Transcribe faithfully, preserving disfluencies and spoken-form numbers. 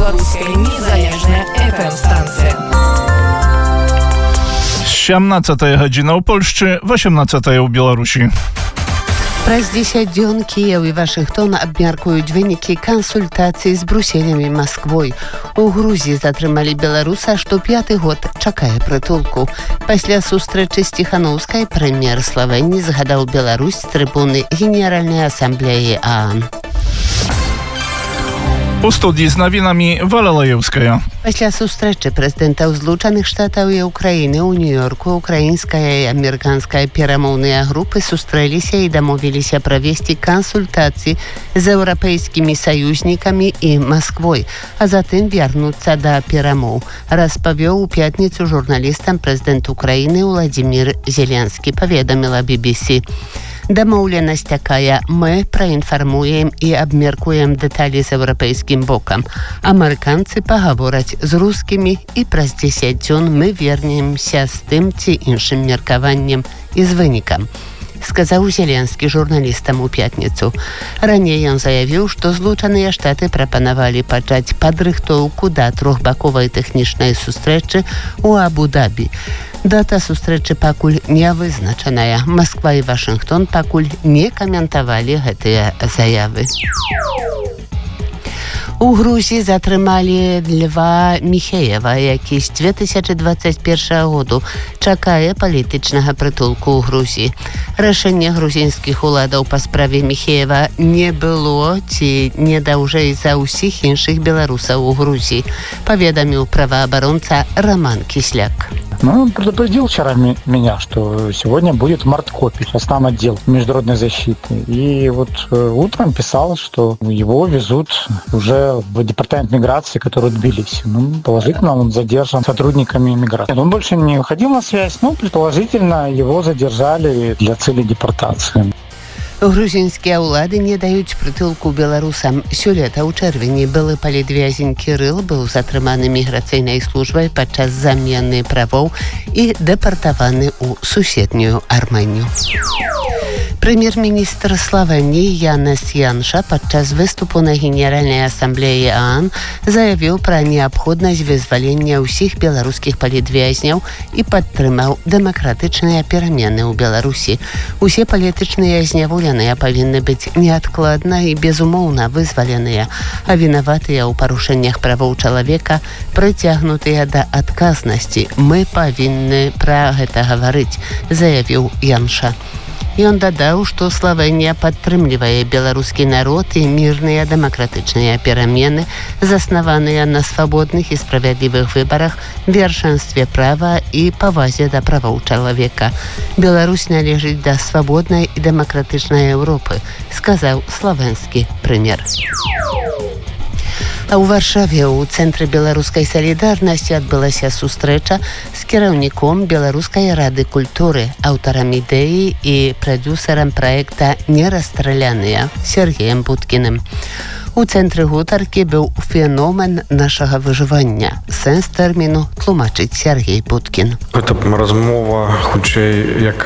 Белорусская незалежная эф эм станция. siedemnasta godzina u Polsce, osiemnasta u Białorusi. Праз дзесяць дзён Кіеў і Вашынгтон абмяркуюць вынікі кансультацый з Брюсселем і Масквой. У Грузіі затрымалі беларуса, што пяты год чакае прытулку. Пасля сустрэчы з Ціханаўскай прэм'ер Славенні згадаў Беларусь з трыбуны Генеральнай асамблеі ААН. У студii z nowinami Wala Lajewskaja. Пасля сустрэчы прэзідэнтаў Злучаных Штатаў і Ўкраіны ў Нью-Йорку украінская і амерыканская перамоўныя групы сустрэліся і дамовіліся правесці кансультацыі з еўрапейскімі саюзнікамі і Масквой, а затым вярнуцца да перамоў, распавёў у пятніцу журналістам прэзідэнт Украіны Владзімір Зеленскі, паведаміла би би сі. Дамоўленасць такая: мы праінфармуем і абмеркуем дэталі з еўрапейскім бокам. Амерыканцы пагавораць з рускімі, і праз дзесяць дзён мы вернемся з тым ці іншым меркаваннем і з вынікам, сказаў Зеленскі журналістам у пятніцу. Раней ён заявіў, што Злучаныя Штаты прапанавалі пачаць падрыхтоўку да трохбаковай тэхнічнай сустрэчы ў Абу-Дабі. Дата сустрэчы пакуль не вызначаная. Масква і Вашынгтон пакуль не каментавалі гэтыя заявы. У Грузіі затрымалі Льва Міхеева, які з две тысячы дваццаць першага году чакае палітычнага прытулку ў Грузіі. Рашэнне грузінскіх уладаў па справе Міхеева не было ці не даўжэй за ўсіх іншых беларусаў у Грузіі, паведаміў праваабаронца Роман Кисляк. Ну, он предупредил вчера меня, что сегодня будет Марткопич, основной отдел международной защиты. И вот э, утром писал, что его везут уже в департамент миграции, который в Тбилиси. Ну, положительно, он задержан сотрудниками миграции. Он больше не выходил на связь, но предположительно его задержали для цели депортации. Грузінскія ўлады не даюць прытулку беларусам. Сёлета ў чэрвені былы палітвязень Кірыл быў затрыманы міграцыйнай службай падчас замены правоў і дэпартаваны ў суседнюю Армэнію. Прэм'ер-міністр Славенні Янес Янша падчас выступу на Генеральнай асамблеі ААН заявіў пра неабходнасць вызвалення ўсіх беларускіх палітвязняў і падтрымаў дэмакратычныя перамены ў Беларусі. Усе палітычныя зняволеныя павінны быць неадкладна і безумоўна вызваленыя, а вінаватыя ў парушэннях правоў чалавека прыцягнутыя да адказнасці. Мы павінны пра гэта гаварыць, заявіў Янша. Ён дадаў, што Славенія падтрымлівае беларускі народ і мірныя дэмакратычныя перамены, заснаваныя на свабодных і справядлівых выбарах, вершэнстве права і павазе да правоў чалавека. Беларусь належыць да свабоднай і дэмакратычнай Еўропы, сказаў славенскі прэм'ер. А ў Варшаве ў цэнтры беларускай салідарнасці адбылася сустрэча з кіраўніком Беларускай рады культуры, аўтарам ідэі і прадзюсарам праекта «Нерасстраляныя» Сергеем Будкіным. У цэнтры гутаркі быў феномен нашага выжывання. Сэнс тэрміну тлумачыць Сергей Будкін. Гэта размова хутчэй як